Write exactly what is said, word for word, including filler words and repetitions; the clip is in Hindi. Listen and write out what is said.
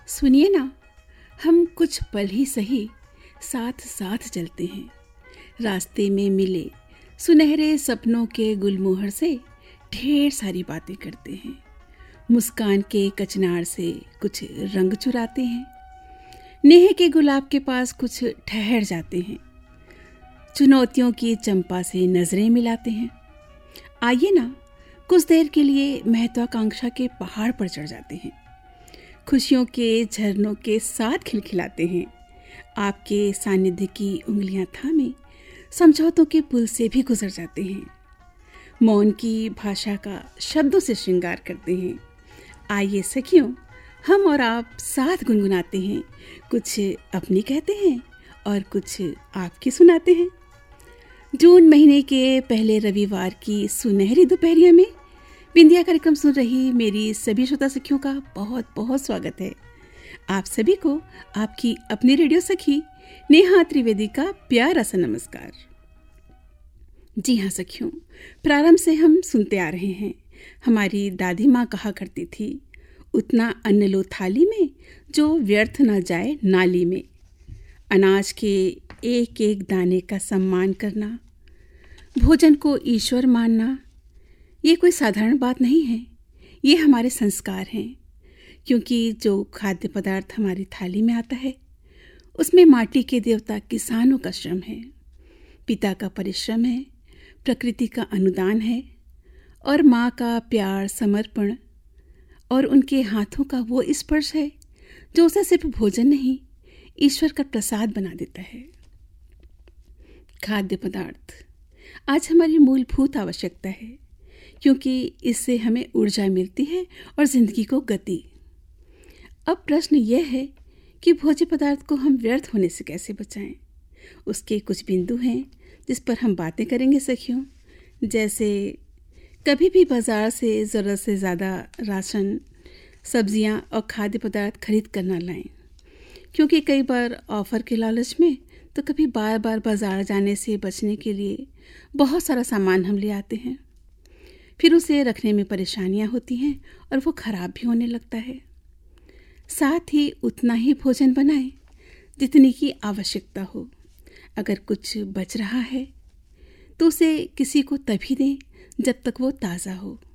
सुनिए ना, हम कुछ पल ही सही साथ साथ चलते हैं। रास्ते में मिले सुनहरे सपनों के गुलमोहर से ढेर सारी बातें करते हैं। मुस्कान के कचनार से कुछ रंग चुराते हैं। नेह के गुलाब के पास कुछ ठहर जाते हैं। चुनौतियों की चंपा से नजरें मिलाते हैं। आइए ना, कुछ देर के लिए महत्वाकांक्षा के पहाड़ पर चढ़ जाते हैं। खुशियों के झरनों के साथ खिलखिलाते हैं। आपके सानिध्य की उंगलियां थामे समझौतों के पुल से भी गुजर जाते हैं। मौन की भाषा का शब्दों से श्रृंगार करते हैं। आइए सखियों, हम और आप साथ गुनगुनाते हैं। कुछ अपनी कहते हैं और कुछ आपकी सुनाते हैं। जून महीने के पहले रविवार की सुनहरी दोपहरिया में बिंदिया कार्यक्रम सुन रही मेरी सभी श्रोता सखियों का बहुत बहुत स्वागत है। आप सभी को आपकी अपनी रेडियो सखी नेहा त्रिवेदी का प्यारा सा नमस्कार। जी हाँ सखियों, प्रारंभ से हम सुनते आ रहे हैं। हमारी दादी माँ कहा करती थी, उतना अन्न लो थाली में जो व्यर्थ ना जाए नाली में। अनाज के एक एक दाने का सम्मान करना, भोजन को ईश्वर मानना, ये कोई साधारण बात नहीं है। ये हमारे संस्कार हैं, क्योंकि जो खाद्य पदार्थ हमारी थाली में आता है उसमें माटी के देवता किसानों का श्रम है, पिता का परिश्रम है, प्रकृति का अनुदान है और माँ का प्यार, समर्पण और उनके हाथों का वो स्पर्श है जो उसे सिर्फ भोजन नहीं, ईश्वर का प्रसाद बना देता है। खाद्य पदार्थ आज हमारी मूलभूत आवश्यकता है, क्योंकि इससे हमें ऊर्जा मिलती है और जिंदगी को गति। अब प्रश्न यह है कि भोज्य पदार्थ को हम व्यर्थ होने से कैसे बचाएं। उसके कुछ बिंदु हैं जिस पर हम बातें करेंगे सखियों। जैसे कभी भी बाजार से ज़रूरत से ज़्यादा राशन, सब्जियां और खाद्य पदार्थ खरीद कर ना लाएं, क्योंकि कई बार ऑफर के लालच में तो कभी बार बार बाजार जाने से बचने के लिए बहुत सारा सामान हम ले आते हैं। फिर उसे रखने में परेशानियां होती हैं और वो खराब भी होने लगता है। साथ ही उतना ही भोजन बनाएं जितनी की आवश्यकता हो। अगर कुछ बच रहा है तो उसे किसी को तभी दें जब तक वो ताज़ा हो।